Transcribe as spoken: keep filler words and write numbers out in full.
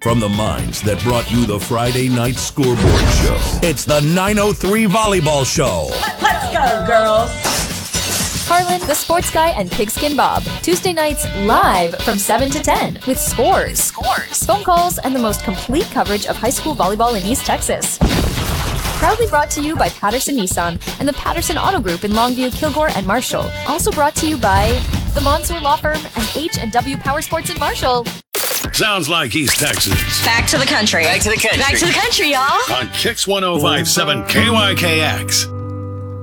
From the minds that brought you the Friday Night Scoreboard Show, it's the nine oh three Volleyball Show. Let's go, girls. Harlan, the Sports Guy, and Pigskin Bob. Tuesday nights live from seven to ten with scores, scores, phone calls, and the most complete coverage of high school volleyball in East Texas. Proudly brought to you by Patterson Nissan and the Patterson Auto Group in Longview, Kilgore, and Marshall. Also brought to you by the Monsoor Law Firm and H and W Power Sports in Marshall. Sounds like East Texas. Back to the country. Back to the country. Back to the country, y'all. On Kix one oh five point seven K Y K X.